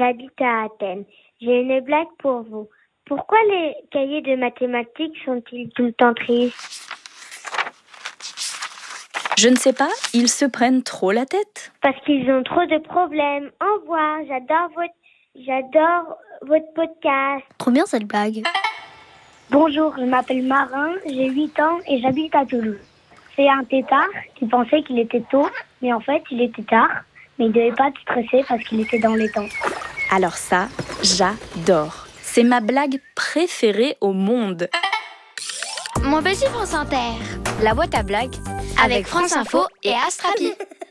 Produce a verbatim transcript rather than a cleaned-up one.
j'habite à Athènes. J'ai une blague pour vous. Pourquoi les cahiers de mathématiques sont-ils tout le temps tristes ? Je ne sais pas, ils se prennent trop la tête. Parce qu'ils ont trop de problèmes. Au revoir, j'adore votre, j'adore votre podcast. Trop bien cette blague. Bonjour, je m'appelle Marin, j'ai huit ans et j'habite à Toulouse. C'est un tétard qui pensait qu'il était tôt, mais en fait il était tard. Mais il ne devait pas être stressé parce qu'il était dans les temps. Alors ça, j'adore. C'est ma blague préférée au monde. Mon petit France Inter. La boîte à blagues Avec France Info et Astrapi.